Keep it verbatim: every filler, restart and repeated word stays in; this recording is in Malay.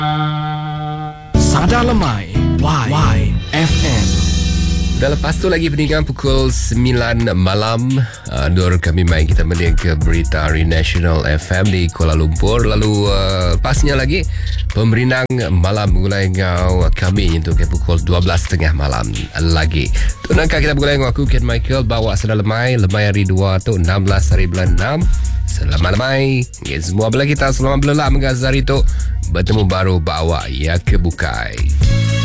Sada Lemai Y, y F M. Dah lepas tu lagi peninggan pukul sembilan malam, uh, Nur kami main kita melihat ke berita Hari Nasional F M di Kuala Lumpur. Lalu uh, pasnya lagi pemerinang malam mulai ngau kami untuk ke pukul dua belas tiga puluh malam lagi. Tu nak kita mulai ngau aku Ken Michael bawa Sada Lemai Lemai hari dua tu enam belas hari bulan enam. Selamat lemai okay, semua belah kita selamat belah menggazar itu bertemu baru bawa ya kebukai.